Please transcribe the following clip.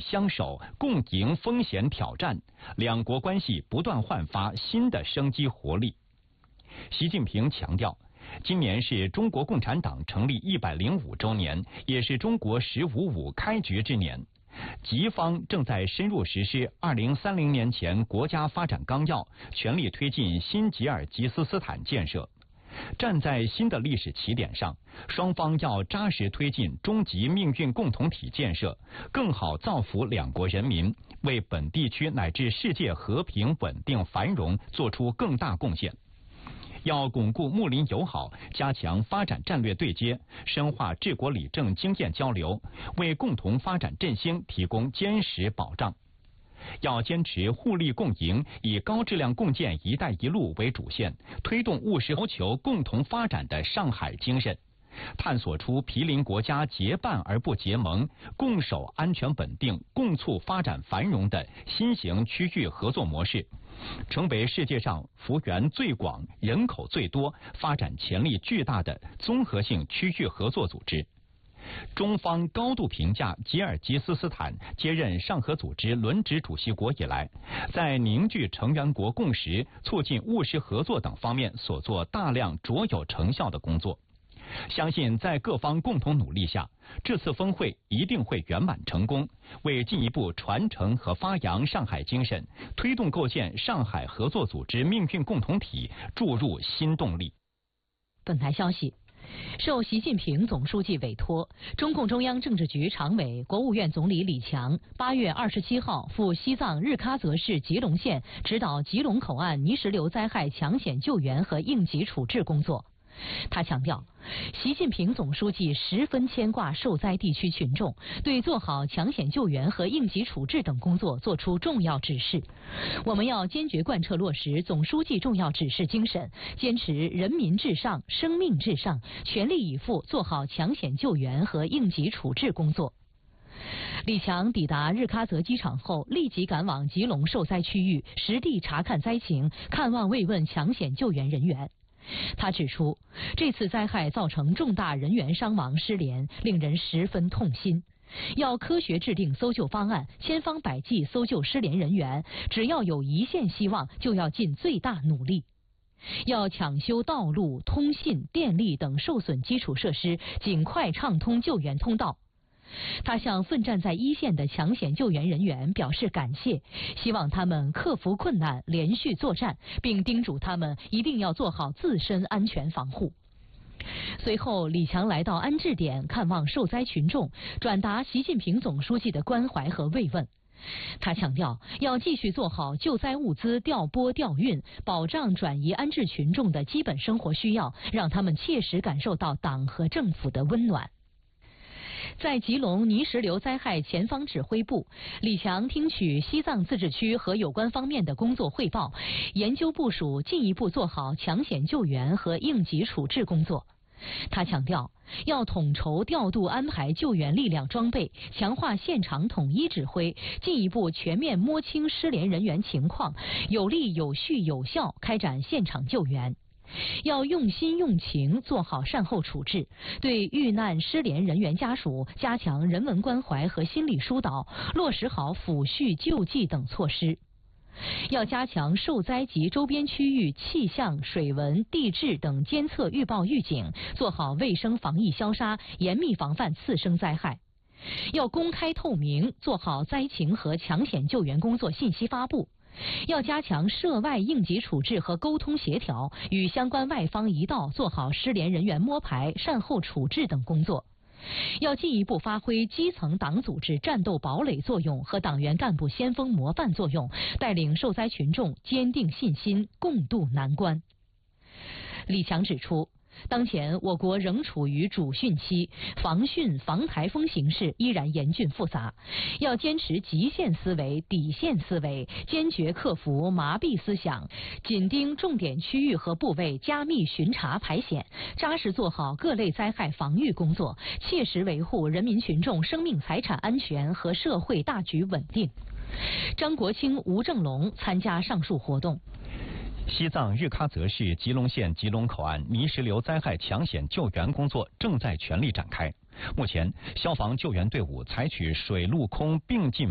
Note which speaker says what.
Speaker 1: 相守，共迎风险挑战，两国关系不断焕发新的生机活力。习近平强调，今年是中国共产党成立105周年，也是中国“15+5”开局之年。吉方正在深入实施2030年前国家发展纲要，全力推进新吉尔吉斯斯坦建设。站在新的历史起点上，双方要扎实推进终极命运共同体建设，更好造福两国人民，为本地区乃至世界和平稳定繁荣做出更大贡献。要巩固睦邻友好，加强发展战略对接，深化治国理政经验交流，为共同发展振兴提供坚实保障。要坚持互利共赢，以高质量共建“一带一路”为主线，推动务实谋求共同发展的上海精神，探索出毗邻国家结伴而不结盟、共守安全稳定、共促发展繁荣的新型区域合作模式，成为世界上幅员最广、人口最多、发展潜力巨大的综合性区域合作组织。中方高度评价吉尔吉斯斯坦接任上合组织轮值主席国以来，在凝聚成员国共识、促进务实合作等方面所做大量卓有成效的工作。相信在各方共同努力下，这次峰会一定会圆满成功，为进一步传承和发扬上海精神，推动构建上海合作组织命运共同体注入新动力。
Speaker 2: 本台消息，受习近平总书记委托，中共中央政治局常委、国务院总理李强8月27号赴西藏日喀则市吉隆县指导吉隆口岸泥石流灾害抢险救援和应急处置工作。他强调，习近平总书记十分牵挂受灾地区群众，对做好抢险救援和应急处置等工作作出重要指示。我们要坚决贯彻落实总书记重要指示精神，坚持人民至上、生命至上，全力以赴做好抢险救援和应急处置工作。李强抵达日喀则机场后，立即赶往吉隆受灾区域，实地查看灾情，看望慰问抢险救援人员。他指出，这次灾害造成重大人员伤亡失联，令人十分痛心。要科学制定搜救方案，千方百计搜救失联人员，只要有一线希望，就要尽最大努力。要抢修道路、通信、电力等受损基础设施，尽快畅通救援通道。他向奋战在一线的抢险救援人员表示感谢，希望他们克服困难，连续作战，并叮嘱他们一定要做好自身安全防护。随后，李强来到安置点看望受灾群众，转达习近平总书记的关怀和慰问。他强调，要继续做好救灾物资调拨调运，保障转移安置群众的基本生活需要，让他们切实感受到党和政府的温暖。在吉隆泥石流灾害前方指挥部，李强听取西藏自治区和有关方面的工作汇报，研究部署进一步做好抢险救援和应急处置工作。他强调，要统筹调度安排救援力量装备，强化现场统一指挥，进一步全面摸清失联人员情况，有力有序有效开展现场救援。要用心用情做好善后处置，对遇难失联人员家属加强人文关怀和心理疏导，落实好抚恤救济等措施。要加强受灾及周边区域气象、水文、地质等监测预报预警，做好卫生防疫消杀，严密防范次生灾害。要公开透明，做好灾情和抢险救援工作信息发布。要加强涉外应急处置和沟通协调，与相关外方一道做好失联人员摸排、善后处置等工作。要进一步发挥基层党组织战斗堡垒作用和党员干部先锋模范作用，带领受灾群众坚定信心，共度难关。李强指出，当前我国仍处于主汛期，防汛防台风形势依然严峻复杂，要坚持极限思维、底线思维，坚决克服麻痹思想，紧盯重点区域和部位加密巡查排险，扎实做好各类灾害防御工作，切实维护人民群众生命财产安全和社会大局稳定。张国清、吴正龙参加上述活动。
Speaker 1: 西藏日喀则市吉隆县吉隆口岸泥石流灾害抢险救援工作正在全力展开。目前，消防救援队伍采取水陆空并进